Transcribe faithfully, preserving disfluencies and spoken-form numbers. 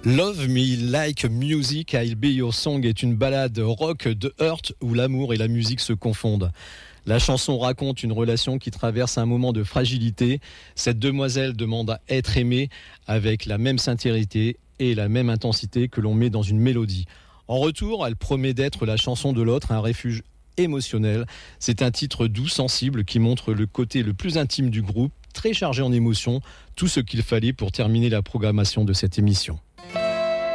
Love Me Like Music, I'll Be Your Song est une ballade rock de Hurt où l'amour et la musique se confondent. La chanson raconte une relation qui traverse un moment de fragilité. Cette demoiselle demande à être aimée avec la même sincérité et la même intensité que l'on met dans une mélodie. En retour, elle promet d'être la chanson de l'autre, un refuge émotionnel. C'est un titre doux, sensible, qui montre le côté le plus intime du groupe, très chargé en émotions, tout ce qu'il fallait pour terminer la programmation de cette émission.